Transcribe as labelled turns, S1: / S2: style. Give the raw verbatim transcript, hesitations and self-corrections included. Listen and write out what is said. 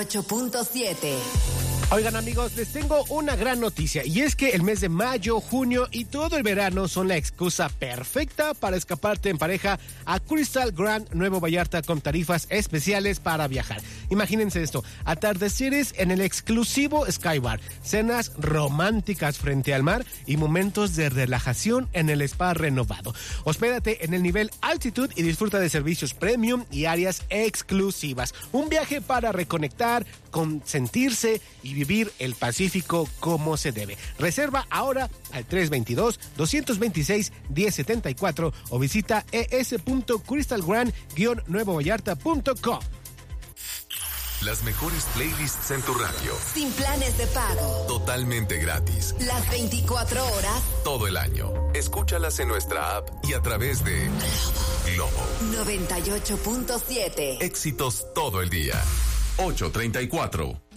S1: ocho punto siete.
S2: Oigan amigos, les tengo una gran noticia y es que el mes de mayo, junio y todo el verano son la excusa perfecta para escaparte en pareja a Crystal Grand Nuevo Vallarta con tarifas especiales para viajar. Imagínense esto, atardeceres en el exclusivo Sky Bar, cenas románticas frente al mar y momentos de relajación en el spa renovado. Hospédate en el nivel Altitude y disfruta de servicios premium y áreas exclusivas. Un viaje para reconectar, consentirse y vivir el Pacífico como se debe. Reserva ahora al tres dos dos, dos dos seis, uno cero siete cuatro o visita e s punto crystal grand guion nuevo vallarta punto com.
S3: Las mejores playlists en tu radio.
S1: Sin planes de pago.
S3: Totalmente gratis.
S1: Las veinticuatro horas.
S3: Todo el año. Escúchalas en nuestra app y a través de Globo.
S1: noventa y ocho punto siete.
S3: Éxitos todo el día. ocho treinta y cuatro.